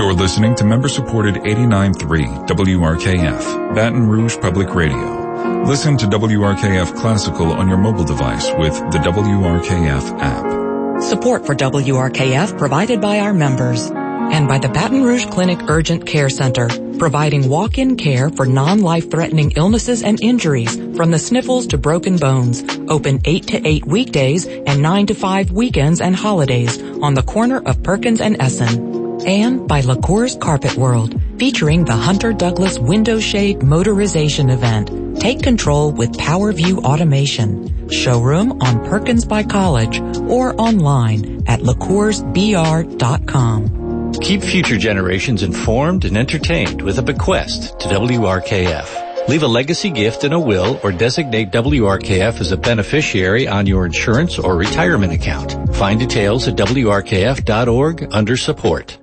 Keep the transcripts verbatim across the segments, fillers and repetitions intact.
You're listening to member-supported eighty-nine point three W R K F, Baton Rouge Public Radio. Listen to W R K F Classical on your mobile device with the W R K F app. Support for W R K F provided by our members and by the Baton Rouge Clinic Urgent Care Center, providing walk-in care for non-life-threatening illnesses and injuries from the sniffles to broken bones. Open eight to eight weekdays and nine to five weekends and holidays on the corner of Perkins and Essen. And by LaCour's Carpet World, featuring the Hunter Douglas Window Shade Motorization Event. Take control with PowerView Automation. Showroom on Perkins by College or online at lacours b r dot com. Keep future generations informed and entertained with a bequest to W R K F. Leave a legacy gift in a will or designate W R K F as a beneficiary on your insurance or retirement account. Find details at W R K F dot org under support.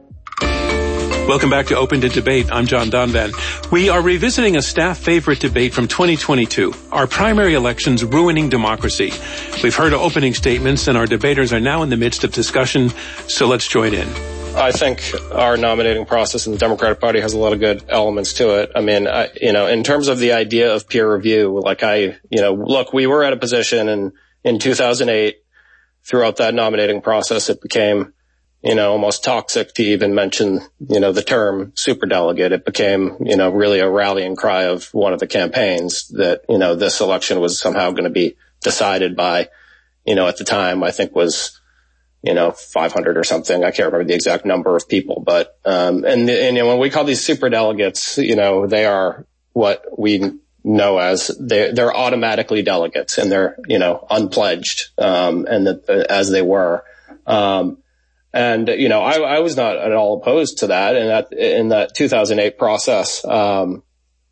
Welcome back to Open to Debate. I'm John Donvan. We are revisiting a staff favorite debate from twenty twenty-two, our primary elections ruining democracy. We've heard opening statements and our debaters are now in the midst of discussion, so let's join in. I think our nominating process in the Democratic Party has a lot of good elements to it. I mean, I, you know, in terms of the idea of peer review, like I, you know, look, we were at a position in, in two thousand eight, throughout that nominating process, it became, you know, almost toxic to even mention, you know, the term superdelegate. It became, you know, really a rallying cry of one of the campaigns that, you know, this election was somehow going to be decided by, you know, at the time, I think was, you know, five hundred or something. I can't remember the exact number of people, but, um, and, and you know, when we call these superdelegates, you know, they are what we know as they, they're automatically delegates and they're, you know, unpledged, um, and that, uh, as they were, um, And, you know, I, I was not at all opposed to that. And that, in that two thousand eight process, um,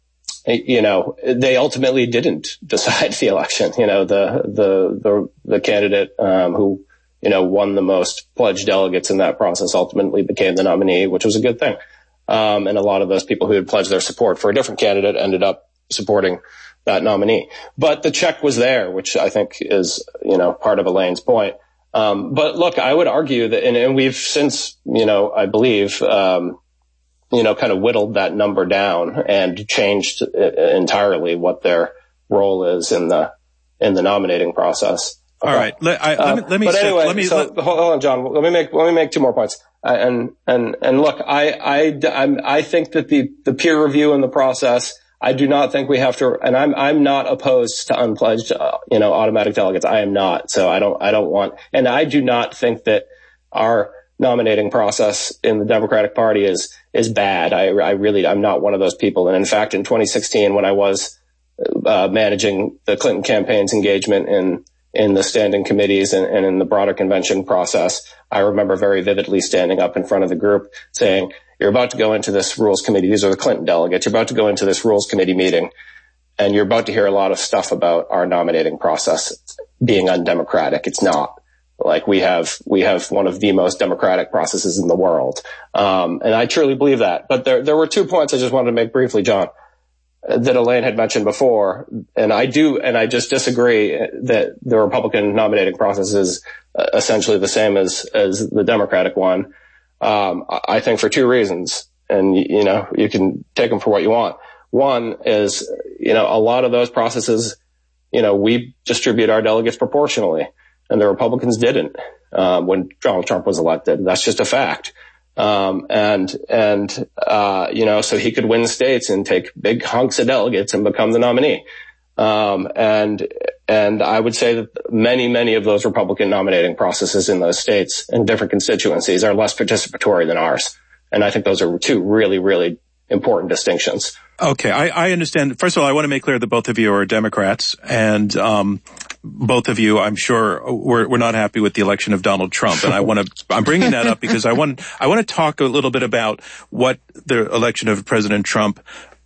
you know, they ultimately didn't decide the election. You know, the, the, the, the candidate, um, who, you know, won the most pledged delegates in that process ultimately became the nominee, which was a good thing. Um, and a lot of those people who had pledged their support for a different candidate ended up supporting that nominee. But the check was there, which I think is, you know, part of Elaine's point. Um, but look, I would argue that, and, and we've since, you know, I believe, um, you know, kind of whittled that number down and changed entirely what their role is in the, in the nominating process. All right. Let, I, uh, let me, let me, but say, anyway, let me, so, let, hold on, John. Let me make, let me make two more points. Uh, and, and, and look, I, I, I'm, I think that the, the peer review in the process, I do not think we have to, and I'm, I'm not opposed to unpledged, uh, you know, automatic delegates. I am not. So I don't, I don't want, and I do not think that our nominating process in the Democratic Party is, is bad. I, I really, I'm not one of those people. And in fact, in twenty sixteen, when I was, uh, managing the Clinton campaign's engagement in, in the standing committees and, and in the broader convention process, I remember very vividly standing up in front of the group saying, you're about to go into this rules committee. These are the Clinton delegates. You're about to go into this rules committee meeting and you're about to hear a lot of stuff about our nominating process being undemocratic. It's not. Like we have, we have one of the most democratic processes in the world. Um, and I truly believe that. But there, there were two points I just wanted to make briefly, John, that Elaine had mentioned before. And I do, and I just disagree that the Republican nominating process is essentially the same as, as the Democratic one. Um, I think for two reasons, and you know, you can take them for what you want. One is, you know, a lot of those processes, you know, we distribute our delegates proportionally and the Republicans didn't, um, when Donald Trump was elected. That's just a fact. Um, and, and, uh, you know, so he could win states and take big hunks of delegates and become the nominee. Um, and, and I would say that many, many of those Republican nominating processes in those states and different constituencies are less participatory than ours. And I think those are two really, really important distinctions. Okay. I, I understand. First of all, I want to make clear that both of you are Democrats and, um, both of you, I'm sure, we're, we're not happy with the election of Donald Trump. And I want to, I'm bringing that up because I want, I want to talk a little bit about what the election of President Trump,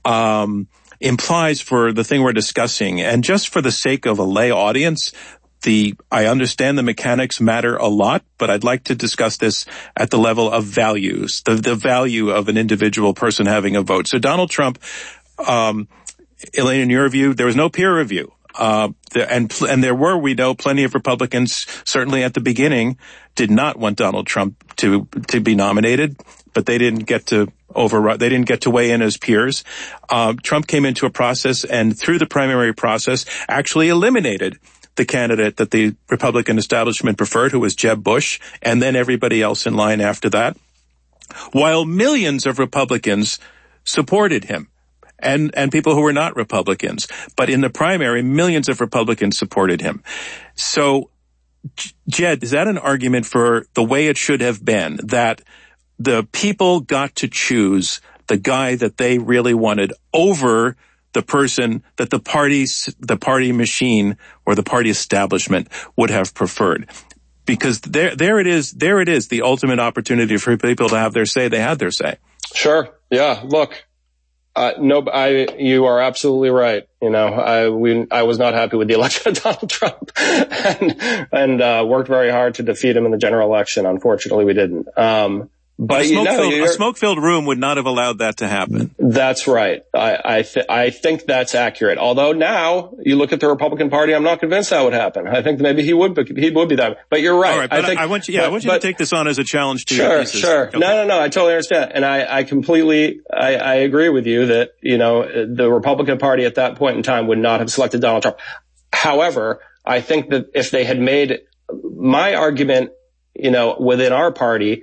um, implies for the thing we're discussing. And just for the sake of a lay audience, the, I understand the mechanics matter a lot, but I'd like to discuss this at the level of values, the, the value of an individual person having a vote. So Donald Trump, um, Elaine, in your view, there was no peer review. Uh, the, and, and there were, we know, plenty of Republicans, certainly at the beginning, did not want Donald Trump to, to be nominated, but they didn't get to override, they didn't get to weigh in as peers. Uh, Trump came into a process and through the primary process actually eliminated the candidate that the Republican establishment preferred, who was Jeb Bush, and then everybody else in line after that, while millions of Republicans supported him. And, and people who were not Republicans. But in the primary, millions of Republicans supported him. So, Jed, is that an argument for the way it should have been, that the people got to choose the guy that they really wanted over the person that the parties, the party machine or the party establishment would have preferred? Because there, there it is, there it is, the ultimate opportunity for people to have their say. They had their say. Sure. Yeah. Look. Uh, no, I, you are absolutely right. You know, I, we, I was not happy with the election of Donald Trump and, and, uh, worked very hard to defeat him in the general election. Unfortunately, we didn't. Um, but, but a, smoke-filled, you know, a smoke-filled room would not have allowed that to happen. That's right. I, I, th- I think that's accurate. Although now you look at the Republican Party, I'm not convinced that would happen. I think maybe he would, be, he would be that. But you're right. All right, but I, think, I want you, yeah, but, I want you but, to take this on as a challenge to sure, your thesis. Sure, sure. Okay. No, no, no. I totally understand, and I, I completely, I, I agree with you that you know the Republican Party at that point in time would not have selected Donald Trump. However, I think that if they had made my argument, you know, within our party